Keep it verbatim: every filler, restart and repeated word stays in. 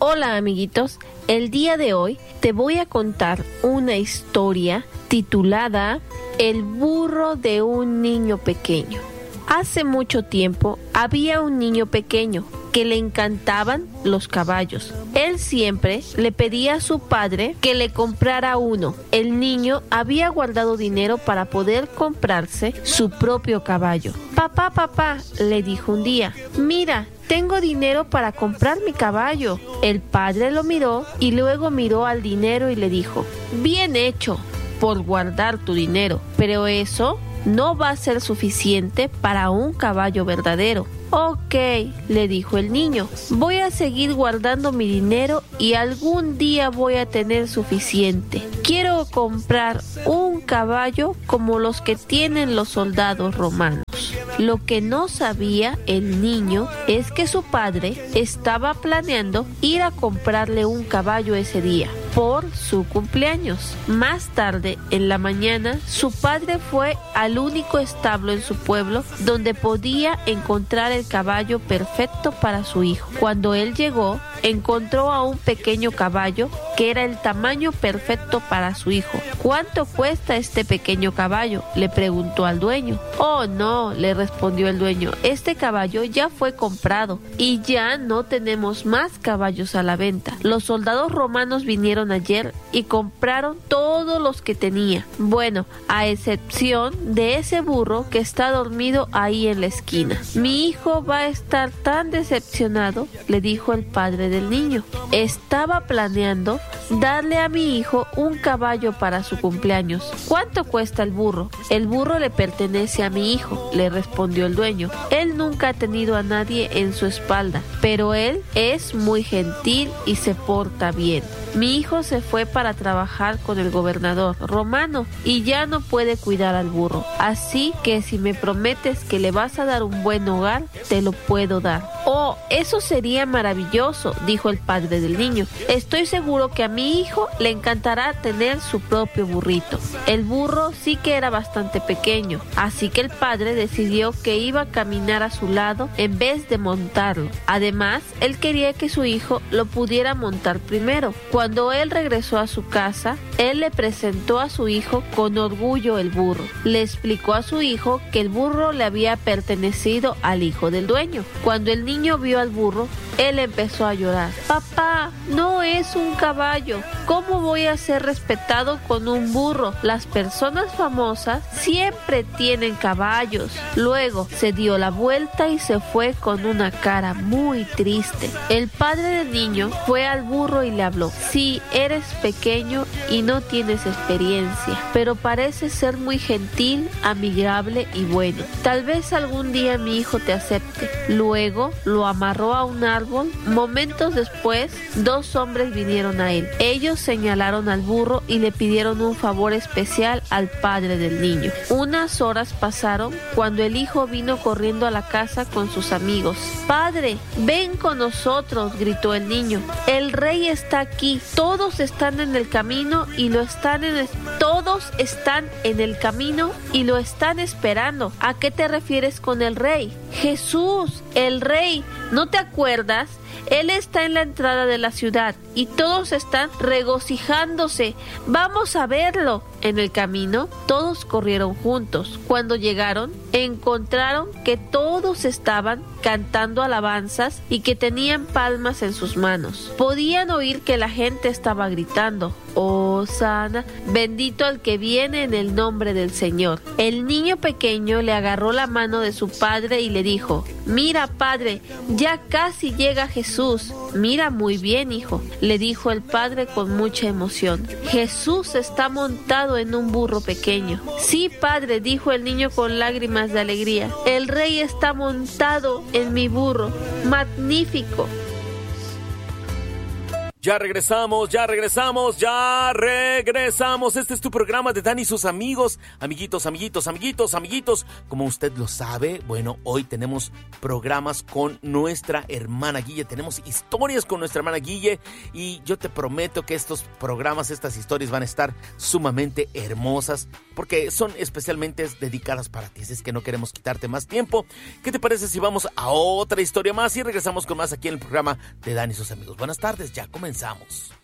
Hola amiguitos, el día de hoy te voy a contar una historia titulada El burro de un niño pequeño. Hace mucho tiempo había un niño pequeño que le encantaban los caballos. Él siempre le pedía a su padre que le comprara uno. El niño había guardado dinero para poder comprarse su propio caballo. Papá, papá, le dijo un día, mira, tengo dinero para comprar mi caballo. El padre lo miró y luego miró al dinero y le dijo, bien hecho por guardar tu dinero, pero eso no va a ser suficiente para un caballo verdadero. Ok, le dijo el niño, voy a seguir guardando mi dinero y algún día voy a tener suficiente. Quiero comprar un caballo como los que tienen los soldados romanos. Lo que no sabía el niño es que su padre estaba planeando ir a comprarle un caballo ese día, por su cumpleaños. Más tarde, en la mañana, su padre fue al único establo en su pueblo donde podía encontrar el caballo perfecto para su hijo. Cuando él llegó, encontró a un pequeño caballo que era el tamaño perfecto para su hijo. ¿Cuánto cuesta este pequeño caballo?, le preguntó al dueño. Oh no, le respondió el dueño, este caballo ya fue comprado y ya no tenemos más caballos a la venta. Los soldados romanos vinieron ayer y compraron todos los que tenía. Bueno, a excepción de ese burro que está dormido ahí en la esquina. Mi hijo va a estar tan decepcionado, le dijo el padre del niño. Estaba planeando darle a mi hijo un caballo para su cumpleaños. ¿Cuánto cuesta el burro? El burro le pertenece a mi hijo, le respondió el dueño. Él nunca ha tenido a nadie en su espalda, pero él es muy gentil y se porta bien. Mi hijo se fue para trabajar con el gobernador romano y ya no puede cuidar al burro. Así que si me prometes que le vas a dar un buen hogar, te lo puedo dar. Oh, eso sería maravilloso, dijo el padre del niño. Estoy seguro que a mi hijo le encantará tener su propio burrito. El burro sí que era bastante pequeño, así que el padre decidió que iba a caminar a su lado en vez de montarlo. Además, él quería que su hijo lo pudiera montar primero. Cuando él regresó a su casa, él le presentó a su hijo con orgullo el burro. Le explicó a su hijo que el burro le había pertenecido al hijo del dueño. Cuando el niño vio al burro, él empezó a llorar. Papá, no es un caballo. ¿Cómo voy a ser respetado con un burro? Las personas famosas siempre tienen caballos. Luego se dio la vuelta y se fue con una cara muy triste. El padre del niño fue al burro y le habló. Sí, eres pequeño y no tienes experiencia, pero pareces ser muy gentil, amigable y bueno. Tal vez algún día mi hijo te acepte. Luego lo amarró a un árbol. Momentos después, dos hombres vinieron a él. Ellos señalaron al burro y le pidieron un favor especial al padre del niño. Unas horas pasaron cuando el hijo vino corriendo a la casa con sus amigos. Padre, ven con nosotros, gritó el niño. El rey está aquí. Todos están en el camino y lo están en el... Todos están en el camino y lo están esperando. ¿A qué te refieres con el rey? Jesús, el rey. ¿No te acuerdas? Él está en la entrada de la ciudad y todos están regocijándose. ¡Vamos a verlo! En el camino, todos corrieron juntos. Cuando llegaron, encontraron que todos estaban cantando alabanzas y que tenían palmas en sus manos. Podían oír que la gente estaba gritando, Hosana, bendito el que viene en el nombre del Señor. El niño pequeño le agarró la mano de su padre y le dijo, mira, padre, ya casi llega Jesús. Mira muy bien, hijo, le dijo el padre con mucha emoción. Jesús está montado en un burro pequeño. Sí, padre, dijo el niño con lágrimas de alegría. El rey está montado en mi burro. Magnífico. Ya regresamos, ya regresamos, ya regresamos. Este es tu programa de Dani y sus amigos. Amiguitos, amiguitos, amiguitos, amiguitos. Como usted lo sabe, bueno, hoy tenemos programas con nuestra hermana Guille. Tenemos historias con nuestra hermana Guille. Y yo te prometo que estos programas, estas historias van a estar sumamente hermosas, porque son especialmente dedicadas para ti. Así es que no queremos quitarte más tiempo. ¿Qué te parece si vamos a otra historia más y regresamos con más aquí en el programa de Dani y sus amigos? Buenas tardes, ya comenzamos. Comenzamos.